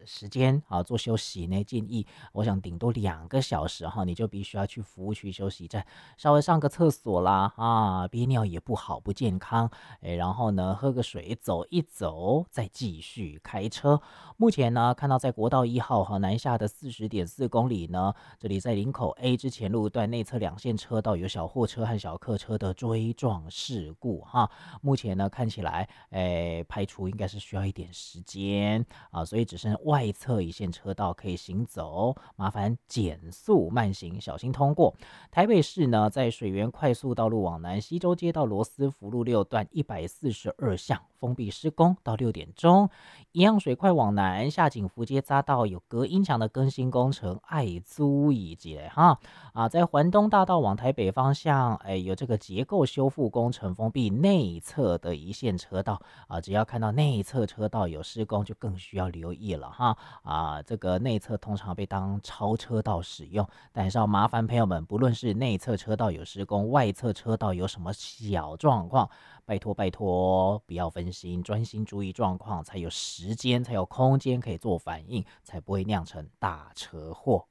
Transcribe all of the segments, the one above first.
时间啊做休息呢，建议我想顶多2个小时哈，你就必须要去服务区休息站，稍微上个厕所啦啊，憋尿也不好不健康，然后呢喝个水走一走，再继续开车。目前呢看到在国道1号哈南下的40.4公里呢，这里在林口 A 之前路段内侧2线车道有小货车和小客车的追撞事故哈，目前呢看起来排除应该是需要一点时间啊，所以只剩外侧1线车道可以行走，麻烦减速慢行，小心通过。台北市呢，在水源快速道路往南西周街到罗斯福路6段142巷封闭施工到6点钟，一样水快往南下景福街匝道有隔音墙的更新工程，爱租以及哈啊，在环东大道往台北方向，有这个结构修复工程封闭内侧的1线车道啊，只要看到内侧车道有施工，就更需要留意了哈啊，这个内侧通常被当超车道使用，但是要麻烦朋友们，不论是内侧车道有施工，外侧车道有什么小状况，拜托拜托，不要分心，专心注意状况，才有时间，才有空间可以做反应，才不会酿成大车祸。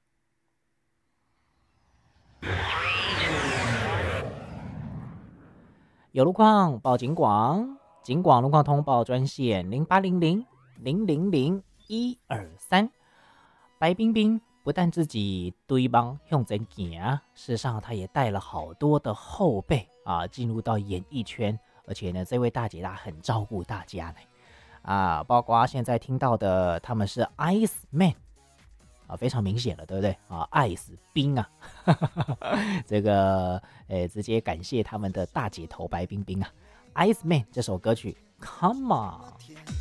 有路况报警广，警广路况通报专线0800000123。白冰冰不但自己堆帮向前行，事实上她也带了好多的后辈啊进入到演艺圈，而且呢，这位大姐她很照顾大家呢啊，包括现在听到的他们是 Ice Man。非常明显了，对不对啊？爱死冰啊，这个直接感谢他们的大姐头白冰冰啊，Ice Man 这首歌曲 Come On。